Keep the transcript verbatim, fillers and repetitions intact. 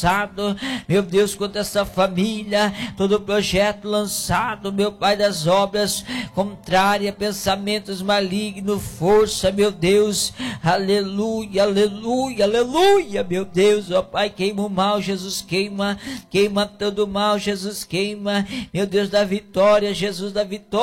lançado, meu Deus, contra essa família, todo projeto lançado, meu Pai das obras, contrária, pensamentos malignos, força, meu Deus, aleluia, aleluia, aleluia, meu Deus, ó Pai, queima o mal, Jesus, queima, queima todo o mal, Jesus, queima, meu Deus da vitória, Jesus da vitória,